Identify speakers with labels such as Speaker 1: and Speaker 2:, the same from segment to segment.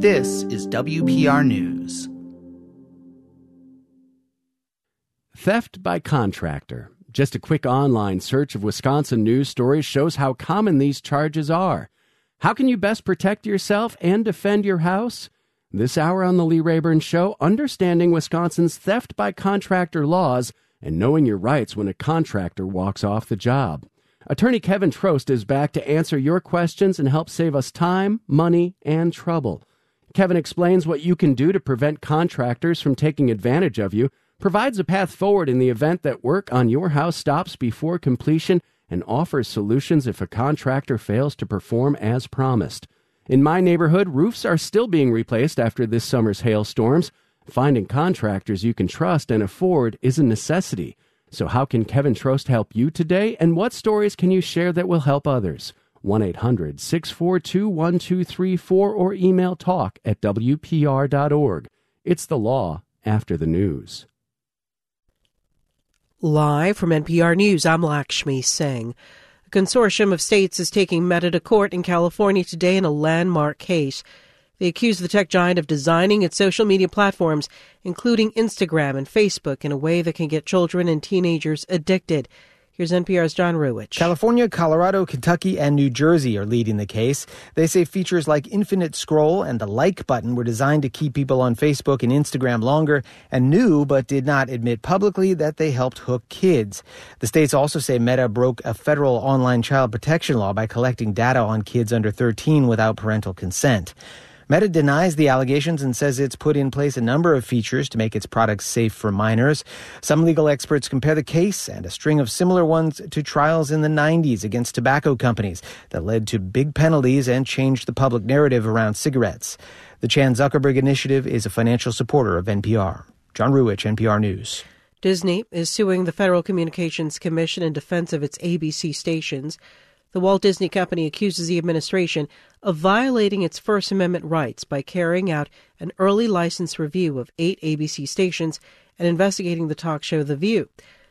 Speaker 1: This is WPR News.
Speaker 2: Theft by contractor. Just a quick online search of Wisconsin news stories shows how common these charges are. How can you best protect yourself and defend your house? This hour on the Lee Rayburn Show, understanding Wisconsin's theft by contractor laws and knowing your rights when a contractor walks off the job. Attorney Kevin Trost is back to answer your questions and help save us time, money, and trouble. Kevin explains what you can do to prevent contractors from taking advantage of you, provides a path forward in the event that work on your house stops before completion, and offers solutions if a contractor fails to perform as promised. In my neighborhood, roofs are still being replaced after this summer's hailstorms. Finding contractors you can trust and afford is a necessity. So how can Kevin Trost help you today, and what stories can you share that will help others? 1-800-642-1234 or email talk@wpr.org. It's the law after the news.
Speaker 3: Live from NPR News, I'm Lakshmi Singh. A consortium of states is taking Meta to court in California today in a landmark case. They accuse the tech giant of designing its social media platforms, including Instagram and Facebook, in a way that can get children and teenagers addicted. Here's NPR's John Ruwitch.
Speaker 4: California, Colorado, Kentucky, and New Jersey are leading the case. They say features like infinite scroll and the like button were designed to keep people on Facebook and Instagram longer, and knew but did not admit publicly that they helped hook kids. The states also say Meta broke a federal online child protection law by collecting data on kids under 13 without parental consent. Meta denies the allegations and says it's put in place a number of features to make its products safe for minors. Some legal experts compare the case and a string of similar ones to trials in the 90s against tobacco companies that led to big penalties and changed the public narrative around cigarettes. The Chan Zuckerberg Initiative is a financial supporter of NPR. John Ruwitch, NPR News.
Speaker 3: Disney is suing the Federal Communications Commission in defense of its ABC stations. The Walt Disney Company accuses the administration of violating its First Amendment rights by carrying out an early license review of 8 ABC stations and investigating the talk show The View.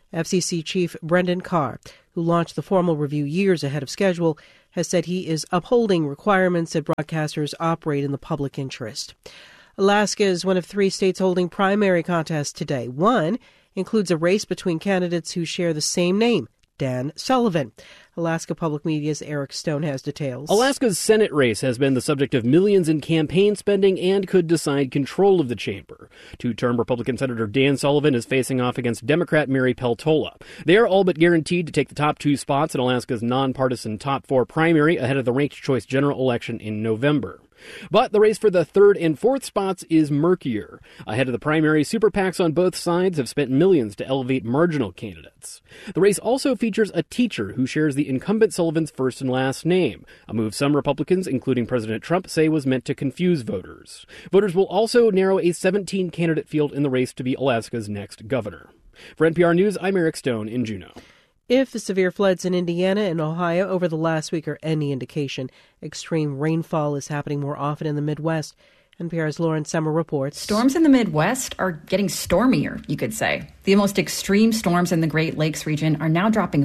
Speaker 3: FCC Chief Brendan Carr, who launched the formal review years ahead of schedule, has said he is upholding requirements that broadcasters operate in the public interest. Alaska is one of 3 states holding primary contests today. One includes a race between candidates who share the same name, Dan Sullivan. Alaska Public Media's Eric Stone has details.
Speaker 5: Alaska's Senate race has been the subject of millions in campaign spending and could decide control of the chamber. Two-term Republican Senator Dan Sullivan is facing off against Democrat Mary Peltola. They are all but guaranteed to take the top 2 spots in Alaska's nonpartisan top 4 primary ahead of the ranked choice general election in November. But the race for the 3rd and 4th spots is murkier. Ahead of the primary, super PACs on both sides have spent millions to elevate marginal candidates. The race also features a teacher who shares the incumbent Sullivan's first and last name, a move some Republicans, including President Trump, say was meant to confuse voters. Voters will also narrow a 17-candidate field in the race to be Alaska's next governor. For NPR News, I'm Eric Stone in Juneau.
Speaker 3: If the severe floods in Indiana and Ohio over the last week are any indication, extreme rainfall is happening more often in the Midwest. NPR's Lauren Summer reports.
Speaker 6: Storms in the Midwest are getting stormier, you could say. The most extreme storms in the Great Lakes region are now dropping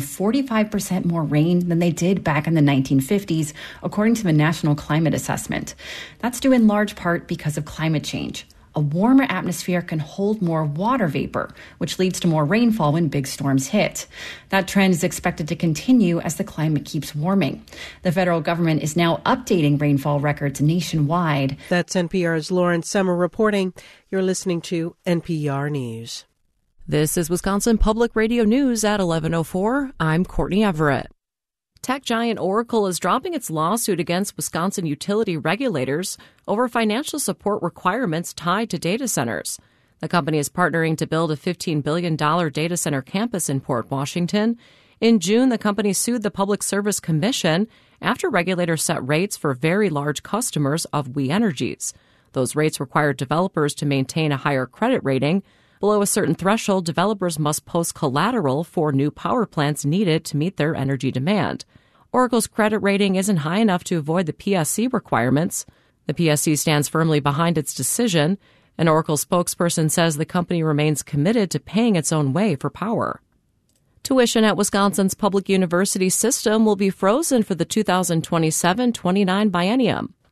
Speaker 6: 45% more rain than they did back in the 1950s, according to the National Climate Assessment. That's due in large part because of climate change. A warmer atmosphere can hold more water vapor, which leads to more rainfall when big storms hit. That trend is expected to continue as the climate keeps warming. The federal government is now updating rainfall records nationwide.
Speaker 3: That's NPR's Lauren Summer reporting. You're listening to NPR News.
Speaker 7: This is Wisconsin Public Radio News at 11:04. I'm Courtney Everett. Tech giant Oracle is dropping its lawsuit against Wisconsin utility regulators over financial support requirements tied to data centers. The company is partnering to build a $15 billion data center campus in Port Washington. In June, the company sued the Public Service Commission after regulators set rates for very large customers of We Energies. Those rates require developers to maintain a higher credit rating. Below a certain threshold, developers must post collateral for new power plants needed to meet their energy demand. Oracle's credit rating isn't high enough to avoid the PSC requirements. The PSC stands firmly behind its decision. An Oracle spokesperson says the company remains committed to paying its own way for power. Tuition at Wisconsin's public university system will be frozen for the 2027-29 biennium.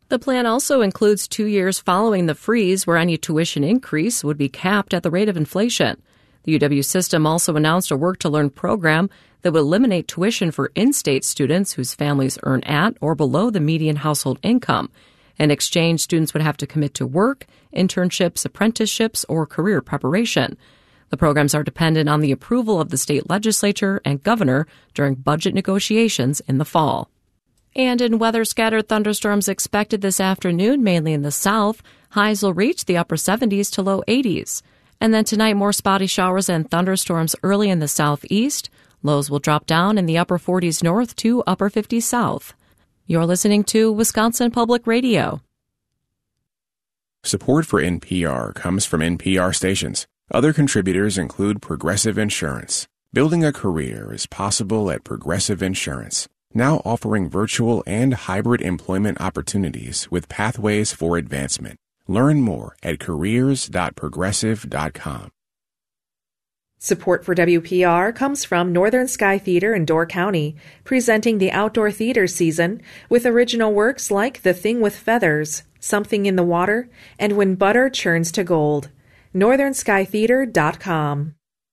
Speaker 7: The plan also includes 2 years following the freeze where any tuition increase would be capped at the rate of inflation. The UW system also announced a work-to-learn program that would eliminate tuition for in-state students whose families earn at or below the median household income. In exchange, students would have to commit to work, internships, apprenticeships, or career preparation. The programs are dependent on the approval of the state legislature and governor during budget negotiations in the fall. And in weather, scattered thunderstorms expected this afternoon, mainly in the south. Highs will reach the upper 70s to low 80s. And then tonight, more spotty showers and thunderstorms early in the southeast. Lows will drop down in the upper 40s north to upper 50s south. You're listening to Wisconsin Public Radio.
Speaker 8: Support for NPR comes from NPR stations. Other contributors include Progressive Insurance. Building a career is possible at Progressive Insurance, now offering virtual and hybrid employment opportunities with pathways for advancement. Learn more at careers.progressive.com.
Speaker 9: Support for WPR comes from Northern Sky Theater in Door County, presenting the outdoor theater season with original works like The Thing with Feathers, Something in the Water, and When Butter Churns to Gold. NorthernSkyTheater.com.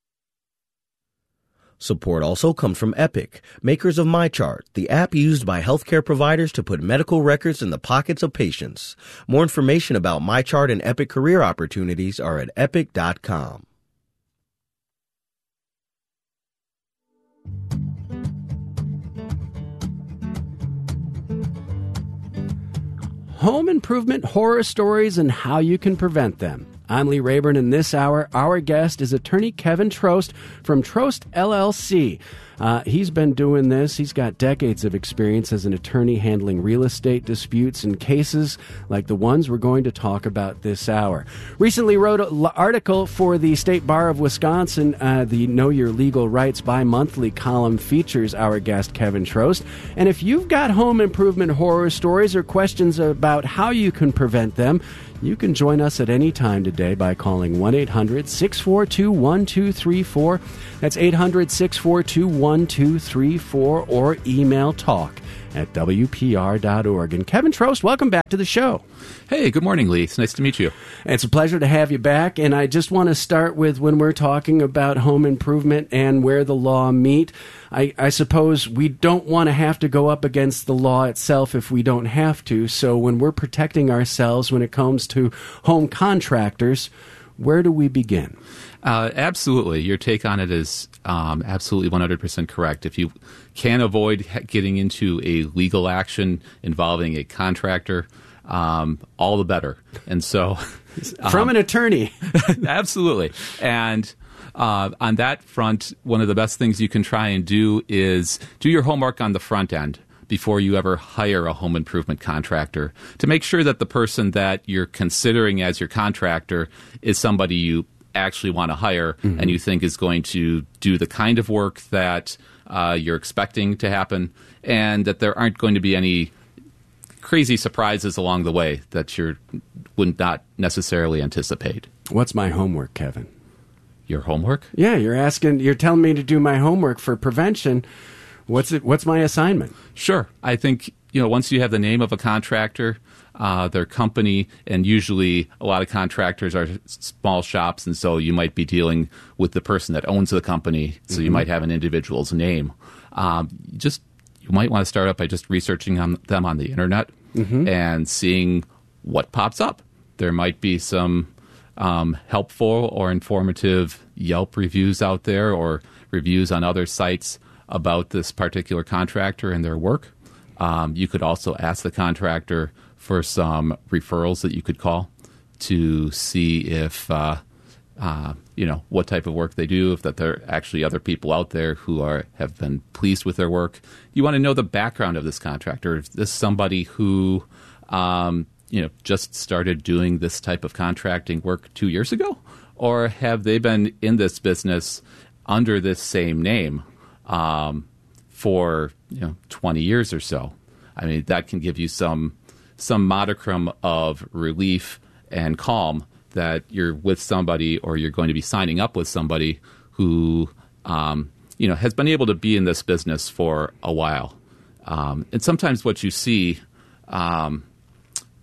Speaker 10: Support also comes from Epic, makers of MyChart, the app used by healthcare providers to put medical records in the pockets of patients. More information about MyChart and Epic career opportunities are at epic.com.
Speaker 2: Home improvement horror stories and how you can prevent them. I'm Lee Rayburn, and this hour, our guest is attorney Kevin Trost from Trost LLC. He's been doing this. He's got decades of experience as an attorney handling real estate disputes and cases like the ones we're going to talk about this hour. Recently wrote an article for the State Bar of Wisconsin. The Know Your Legal Rights bi-monthly column features our guest, Kevin Trost. And if you've got home improvement horror stories or questions about how you can prevent them, you can join us at any time today by calling 1-800-642-1234. That's 800-642-1234, or email talk@wpr.org. And Kevin Trost, welcome back to the show.
Speaker 11: Hey, good morning, Lee. It's nice to meet you.
Speaker 2: It's a pleasure to have you back. And I just want to start with when we're talking about home improvement and where the law meet. I suppose we don't want to have to go up against the law itself if we don't have to. So when we're protecting ourselves when it comes to home contractors, where do we begin?
Speaker 11: Absolutely. Your take on it is absolutely 100% correct. If you can avoid getting into a legal action involving a contractor, all the better. And so...
Speaker 2: From an attorney.
Speaker 11: Absolutely. And on that front, one of the best things you can try and do is do your homework on the front end before you ever hire a home improvement contractor, to make sure that the person that you're considering as your contractor is somebody you actually want to hire and you think is going to do the kind of work that you're expecting to happen, and that there aren't going to be any crazy surprises along the way that you would not necessarily anticipate.
Speaker 2: What's my homework, Kevin?
Speaker 11: Your homework?
Speaker 2: Yeah, you're telling me to do my homework for prevention. What's my assignment?
Speaker 11: Sure. I think, once you have the name of a contractor, their company, and usually a lot of contractors are small shops, and so you might be dealing with the person that owns the company, so you might have an individual's name. You might want to start up by just researching them on the internet and seeing what pops up. There might be some helpful or informative Yelp reviews out there, or reviews on other sites about this particular contractor and their work. You could also ask the contractor for some referrals that you could call to see if, what type of work they do, if that there are actually other people out there who have been pleased with their work. You want to know the background of this contractor. Is this somebody who, just started doing this type of contracting work 2 years ago? Or have they been in this business under this same name for 20 years or so? I mean, that can give you some modicum of relief and calm that you're with somebody, or you're going to be signing up with somebody who has been able to be in this business for a while. And sometimes what you see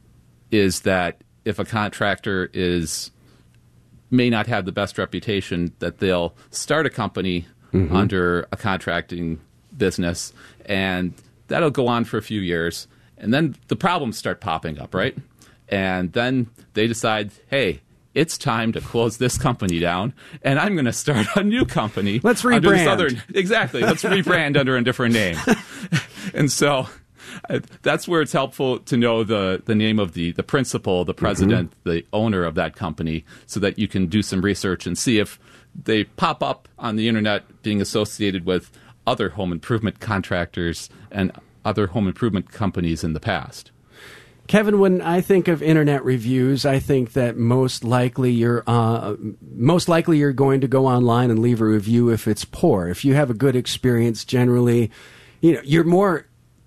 Speaker 11: is that if a contractor may not have the best reputation, that they'll start a company under a contracting business, and that'll go on for a few years, and then the problems start popping up, right? And then they decide, hey, it's time to close this company down, and I'm going to start a new company.
Speaker 2: Let's rebrand.
Speaker 11: Exactly. Let's rebrand under a different name. And so that's where it's helpful to know the name of the principal, the president, the owner of that company, so that you can do some research and see if they pop up on the internet being associated with other home improvement contractors and other home improvement companies in the past.
Speaker 2: Kevin, when I think of internet reviews, I think that most likely you're going to go online and leave a review if it's poor. If you have a good experience, generally, you're more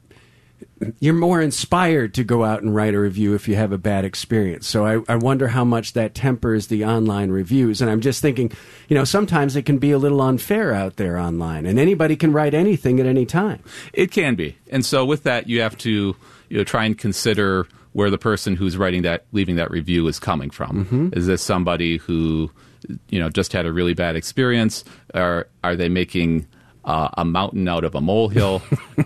Speaker 2: inspired to go out and write a review if you have a bad experience. So I wonder how much that tempers the online reviews. And I'm just thinking, sometimes it can be a little unfair out there online, and anybody can write anything at any time.
Speaker 11: It can be. And so with that, you have to try and consider where the person who's leaving that review is coming from. Is this somebody who, just had a really bad experience? Or are they making a mountain out of a molehill?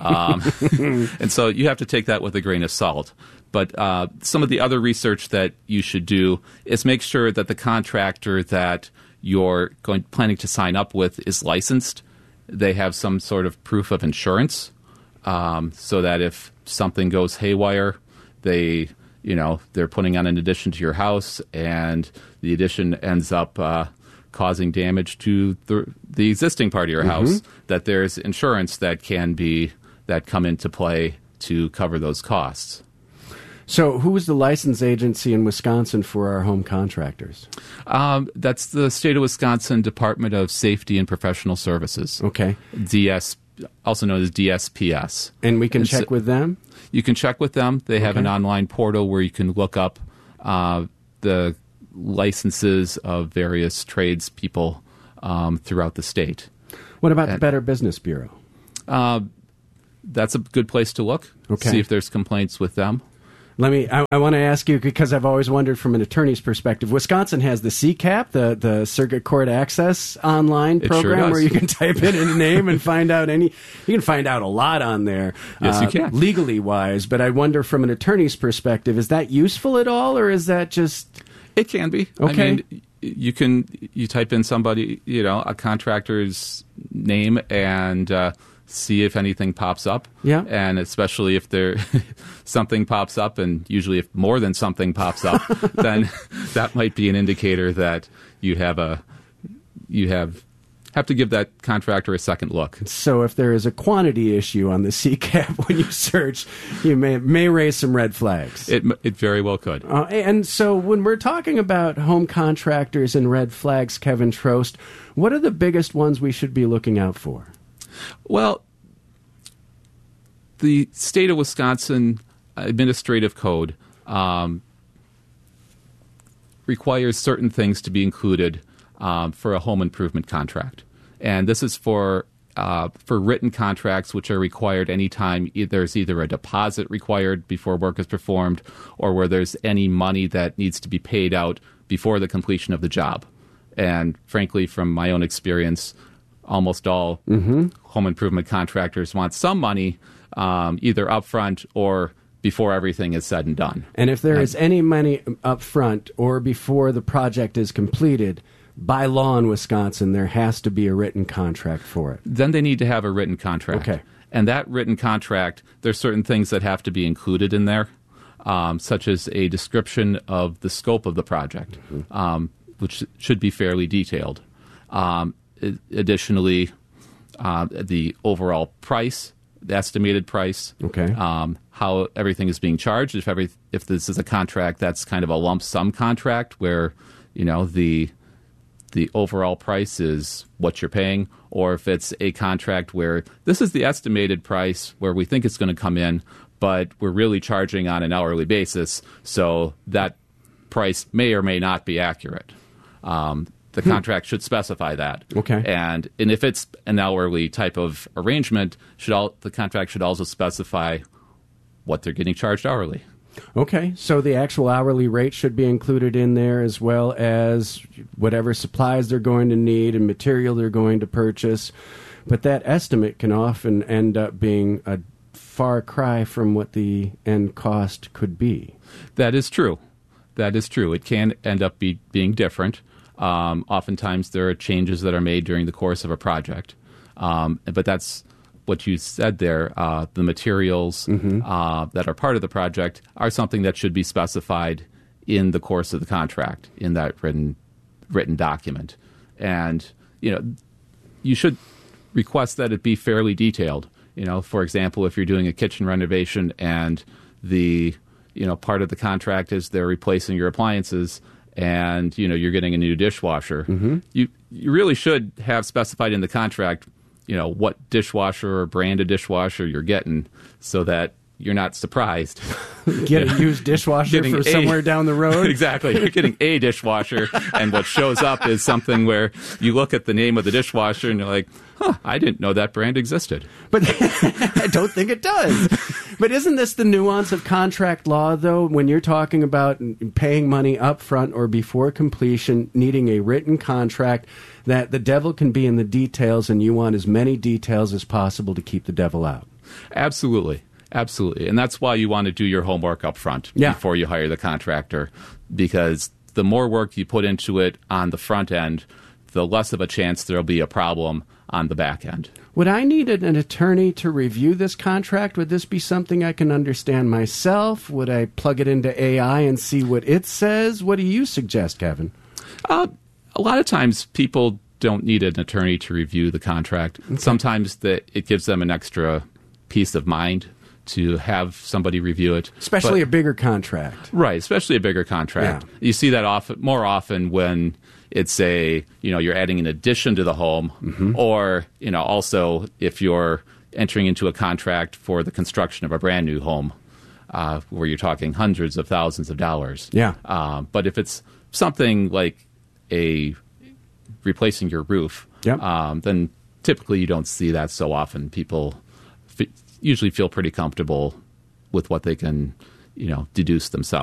Speaker 11: And so you have to take that with a grain of salt. But some of the other research that you should do is make sure that the contractor that you're planning to sign up with is licensed. They have some sort of proof of insurance, so that if something goes haywire, they're putting on an addition to your house, and the addition ends up causing damage to the existing part of your house, that there's insurance that come into play to cover those costs.
Speaker 2: So who is the license agency in Wisconsin for our home contractors?
Speaker 11: That's the State of Wisconsin Department of Safety and Professional Services.
Speaker 2: Okay.
Speaker 11: Also known as DSPS.
Speaker 2: And we can check with them?
Speaker 11: You can check with them. They have an online portal where you can look up the licenses of various tradespeople throughout the state.
Speaker 2: What about the Better Business Bureau?
Speaker 11: That's a good place to look.
Speaker 2: Okay.
Speaker 11: See if there's complaints with them.
Speaker 2: I want to ask you, because I've always wondered from an attorney's perspective, Wisconsin has the CCAP, the Circuit Court Access online program, where you can type in a name and find out you can find out a lot on there.
Speaker 11: Yes, you can.
Speaker 2: Legally wise, but I wonder from an attorney's perspective, is that useful at all, or is that just...
Speaker 11: It can be.
Speaker 2: Okay.
Speaker 11: I mean, you type in somebody, a contractor's name and see if anything pops up.
Speaker 2: Yeah.
Speaker 11: And especially if something pops up, and usually if more than something pops up, then that might be an indicator that you have to give that contractor a second look.
Speaker 2: So if there is a quantity issue on the CCAP when you search, you may raise some red flags.
Speaker 11: It very well could.
Speaker 2: And so when we're talking about home contractors and red flags, Kevin Trost, what are the biggest ones we should be looking out for?
Speaker 11: Well, the State of Wisconsin Administrative Code requires certain things to be included for a home improvement contract. And this is for written contracts, which are required anytime there's either a deposit required before work is performed, or where there's any money that needs to be paid out before the completion of the job. And frankly, from my own experience, almost all home improvement contractors want some money either upfront or before everything is said and done.
Speaker 2: And if there is any money upfront or before the project is completed, by law in Wisconsin, there has to be a written contract for it.
Speaker 11: Then they need to have a written contract.
Speaker 2: Okay.
Speaker 11: And that written contract, there's certain things that have to be included in there, such as a description of the scope of the project, which should be fairly detailed. Additionally, the overall price, the estimated price, how everything is being charged. If this is a contract that's kind of a lump sum contract where the overall price is what you're paying, or if it's a contract where this is the estimated price where we think it's going to come in, but we're really charging on an hourly basis, so that price may or may not be accurate. The contract should specify that.
Speaker 2: Okay.
Speaker 11: And if it's an hourly type of arrangement, the contract should also specify what they're getting charged hourly.
Speaker 2: Okay, so the actual hourly rate should be included in there, as well as whatever supplies they're going to need and material they're going to purchase. But that estimate can often end up being a far cry from what the end cost could be.
Speaker 11: That is true. That is true. It can end up being different. Oftentimes there are changes that are made during the course of a project. But that's what you said there. The materials that are part of the project are something that should be specified in the course of the contract, in that written document. And, you should request that it be fairly detailed. For example, if you're doing a kitchen renovation and the part of the contract is they're replacing your appliances and you're getting a new dishwasher, you really should have specified in the contract what dishwasher or brand of dishwasher you're getting, so that you're not surprised.
Speaker 2: Get a used dishwasher for somewhere down the road?
Speaker 11: Exactly. You're getting a dishwasher, and what shows up is something where you look at the name of the dishwasher and you're like, I didn't know that brand existed.
Speaker 2: But I don't think it does. But isn't this the nuance of contract law, though, when you're talking about paying money up front or before completion, needing a written contract, that the devil can be in the details, and you want as many details as possible to keep the devil out?
Speaker 11: Absolutely. Absolutely. And that's why you want to do your homework up front before you hire the contractor, because the more work you put into it on the front end, the less of a chance there'll be a problem on the back end.
Speaker 2: Would I need an attorney to review this contract? Would this be something I can understand myself? Would I plug it into AI and see what it says? What do you suggest, Kevin?
Speaker 11: A lot of times people don't need an attorney to review the contract. Okay. Sometimes it gives them an extra peace of mind to have somebody review it.
Speaker 2: Especially a bigger contract.
Speaker 11: Right, especially a bigger contract. Yeah. You see that more often when it's you're adding an addition to the home, or, also if you're entering into a contract for the construction of a brand new home, where you're talking hundreds of thousands of dollars.
Speaker 2: Yeah.
Speaker 11: But if it's something like replacing your roof, then typically you don't see that so often. People usually feel pretty comfortable with what they can, deduce themselves.